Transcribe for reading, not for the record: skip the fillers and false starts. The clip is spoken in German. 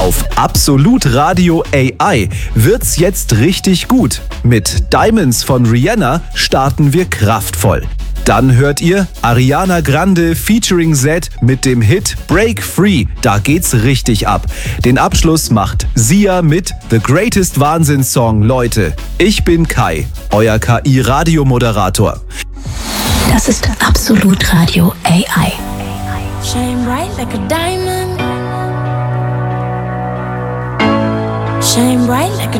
Auf Absolut Radio AI wird's jetzt richtig gut. Mit Diamonds von Rihanna starten wir kraftvoll. Dann hört ihr Ariana Grande featuring Z mit dem Hit Break Free. Da geht's richtig ab. Den Abschluss macht Sia mit The Greatest Wahnsinn-Song. Leute, ich bin Kai, euer KI-Radiomoderator. Das ist Absolut Radio AI. Shine bright like a diamond. Shine bright like a